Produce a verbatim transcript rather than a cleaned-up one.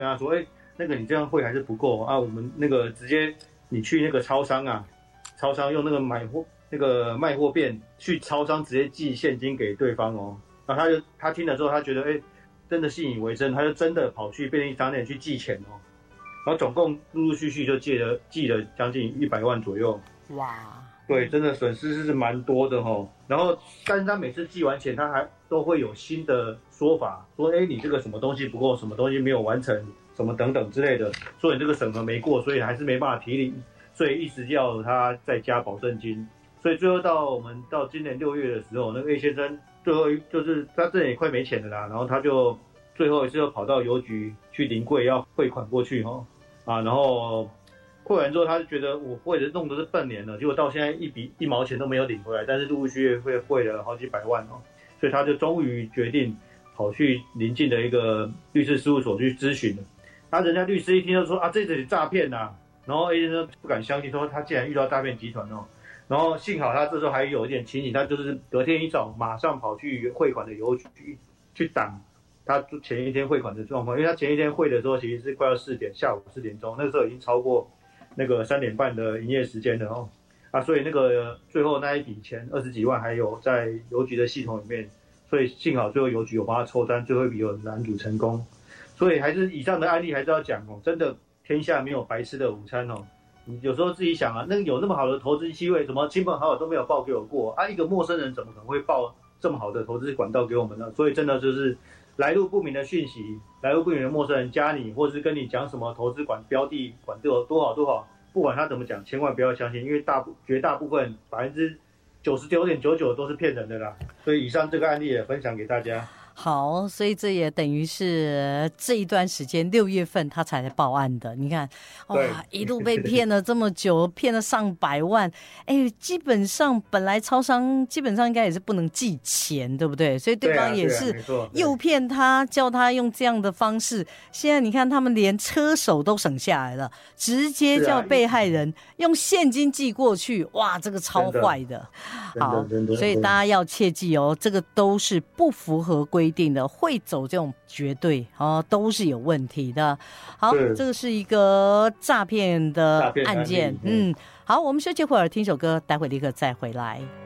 跟他说，哎、欸，那个你这样汇还是不够啊，我们那个直接你去那个超商啊，超商用那个买货那个卖货便去超商直接寄现金给对方哦。然后他就他听了之后，他觉得哎、欸，真的信以为真，他就真的跑去便利商店去寄钱哦。然后总共陆陆续续就借了寄了将近一百万左右。 哇， 对，真的损失是蛮多的哦。然后，但是他每次寄完钱，他还都会有新的说法，说，哎，你这个什么东西不够，什么东西没有完成，什么等等之类的，说你这个审核没过，所以还是没办法提领，所以一直要他再加保证金。所以最后到我们到今年六月的时候，那个 A 先生最后就是他这也快没钱了啦，然后他就最后一次又跑到邮局去临柜要汇款过去哈啊，然后汇完之后他就觉得我汇的弄的是半年了，结果到现在一笔一毛钱都没有领回来，但是陆陆续续会汇了好几百万哦，所以他就终于决定跑去邻近的一个律师事务所去咨询了。他人家律师一听就说啊，这是诈骗呐，然后 A 先生不敢相信，说他竟然遇到诈骗集团哦。然后幸好他这时候还有一点情景，他就是隔天一早马上跑去汇款的邮局去挡他前一天汇款的状况，因为他前一天汇的时候其实是快要四点，下午四点钟，那个时候已经超过那个三点半的营业时间了哦。啊，所以那个最后那一笔钱二十几万还有在邮局的系统里面，所以幸好最后邮局有帮他抽单，最后一笔有拦阻成功。所以还是以上的案例还是要讲哦，真的天下没有白吃的午餐哦。你有时候自己想啊，那有那么好的投资机会，怎么亲朋好友都没有报给我过啊？一个陌生人怎么可能会报这么好的投资管道给我们呢？所以真的就是来路不明的讯息，来路不明的陌生人加你，或是跟你讲什么投资管标的管多多好多好，不管他怎么讲，千万不要相信，因为大绝大部分百分之九十九点九九都是骗人的啦。所以以上这个案例也分享给大家。 好，所以这也等于是这一段时间六月份他才来报案的。你看，哇，一路被骗了这么久，骗了上百万。哎，基本上本来超商基本上应该也是不能寄钱，对不对？所以对方也是诱骗他，叫他用这样的方式。现在你看，他们连车手都省下来了，直接叫被害人用现金寄过去。哇，这个超坏的。好，所以大家要切记哦，这个都是不符合规定的，会走这种绝对哦，都是有问题的。好，这个是一个诈骗的案件。嗯，好，我们休息会儿，听首歌，待会立刻再回来。